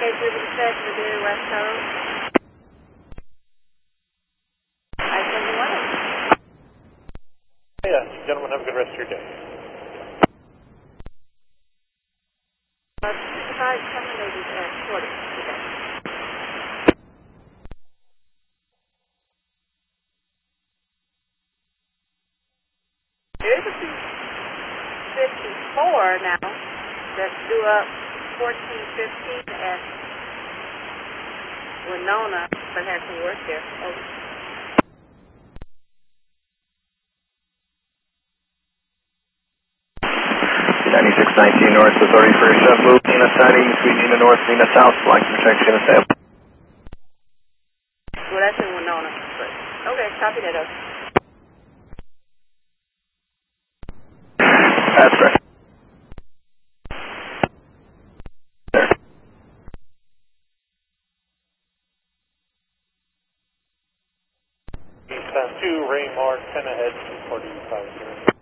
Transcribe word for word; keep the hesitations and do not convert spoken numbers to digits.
eight three six, Madrid, West Coast. I seven one. Yeah, gentlemen, have a good rest of your day. Uh, five terminated at forty today. There is a two fifty-four now that's due up fourteen fifteen at Winona, but has some work there. Over. ninety-six nineteen North to thirty-first JetBlue, Nina Siding, Sweet Nina North, Nina South, flight protection and sample. Well, that's in Winona, but okay, copy that up. That's correct. Eastbound two, Raymar, ten ahead, two forty-five.